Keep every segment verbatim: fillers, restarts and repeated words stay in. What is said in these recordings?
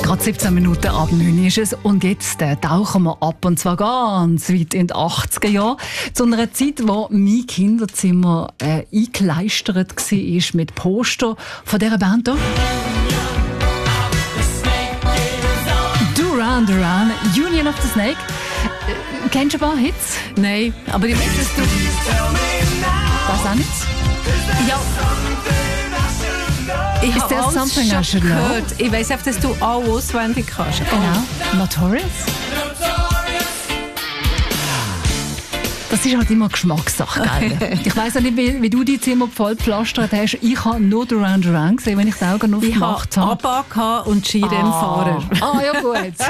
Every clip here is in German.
Gerade siebzehn Minuten ab neun ist es und jetzt äh, tauchen wir ab und zwar ganz weit in die achtziger Jahre zu einer Zeit, wo mein Kinderzimmer äh, eingekleistert war mit Poster von dieser Band hier. Duran Duran, Union of the Snake. Äh, kennst du ein paar Hits? Nein, aber ich weiß, dass du... Was auch nicht? Ja. Ich Is habe there alles something I schon should know? gehört. Ich weiss einfach, dass du alle auswendig kannst. Genau. Notorious? Das ist halt immer Geschmackssache, gell? Ich weiss auch nicht, wie, wie du die Zimmer voll gepflastert hast. Ich habe nur Duran Duran gesehen, wenn ich die Augen aufgemacht habe. habe. Ich hatte ABBA und Skirennfahrer. Ah. ah, ja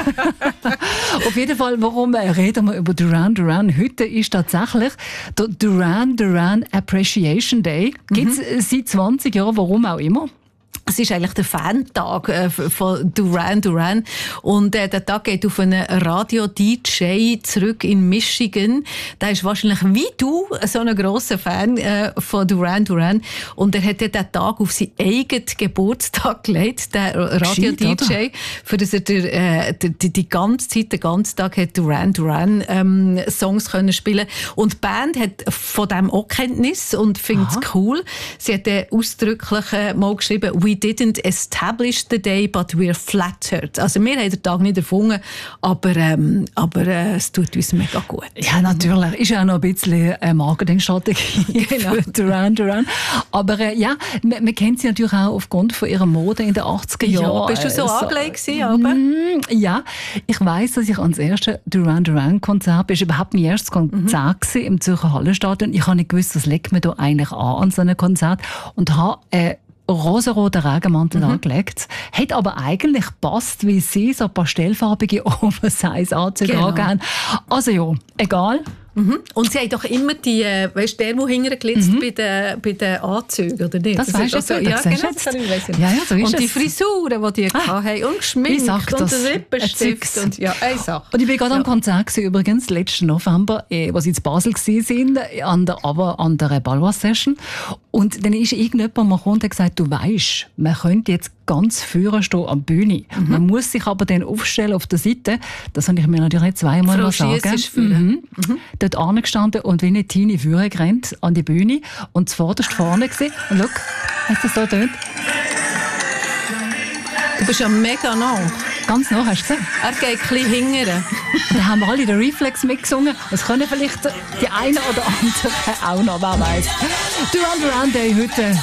gut. Auf jeden Fall, warum reden wir über Duran Duran? Heute ist tatsächlich der Duran Duran Appreciation Day. Gibt es mhm. seit zwanzig Jahren, warum auch immer. Es ist eigentlich der Fantag äh, von Duran Duran. Und äh, der Tag geht auf einen Radio-D J zurück in Michigan. Der ist wahrscheinlich wie du so ein grosser Fan äh, von Duran Duran. Und er hat den Tag auf seinen eigenen Geburtstag gelegt, der Radio-D J. Für das er der, äh, die, die ganze Zeit, den ganzen Tag hat Duran Duran ähm, Songs können spielen. Und die Band hat von dem auch Kenntnis und findet es cool. Sie hat äh, ausdrücklich äh, mal geschrieben, «We didn't establish the day, but we're flattered». Also wir haben den Tag nicht erfunden, aber, ähm, aber äh, es tut uns mega gut. Ja, natürlich. Ist ja auch noch ein bisschen eine Marketingstrategie genau. für Duran Duran. Aber äh, ja, man, man kennt sie natürlich auch aufgrund von ihrer Mode in den achtziger Jahren. Ja, bist du so, so angelegt gewesen? Mm, ja, ich weiss, dass ich ans erste Duran Duran Konzert bin. Es war überhaupt mein erstes Konzert mhm. im Zürcher Hallenstadion. Ich habe nicht gewusst, was legt man da eigentlich an an so einem Konzert und habe äh, rosaroten Regenmantel mhm. angelegt. Hat aber eigentlich gepasst, wie sie so pastellfarbige Oversize-Anzüge genau. angehen. Also ja, egal. Mhm. Und sie haben doch immer die, weißt du, der, der hinten glitzt mhm. bei den, bei den Anzügen, oder nicht? Das, das weisst du so, jetzt. Ja, genau, jetzt. das ich weiss nicht. Ja, ja, so ist und es. die Frisuren, die die ah, haben, und geschminkt und der Lippenstift. Und, ja, eine Sache. Und ich war gerade ja. am Konzert gewesen, übrigens, letzten November, eh, wo sie in Basel waren, an der, aber an der Balwas-Session. Und dann ist irgendjemand mal gekommen und hat gesagt, du weisst, man könnte jetzt ganz vorne stehen an der Bühne. Mhm. Man muss sich aber dann aufstellen auf der Seite. Das habe ich mir natürlich zweimal mal sagen. Frau Schiess ist mhm. mhm. Dort angestanden und wie eine Teenie vorne gerannt an die Bühne und zuvorderst vorne gesehen. Und schau, hast du das so tönt? Du bist ja mega nah. Ganz nah, hast du gesehen? Er geht ein bisschen hingern. Da haben wir alle den Reflex mitgesungen. Das können vielleicht die einen oder anderen auch noch, wer weiß. Duran Duran Day heute.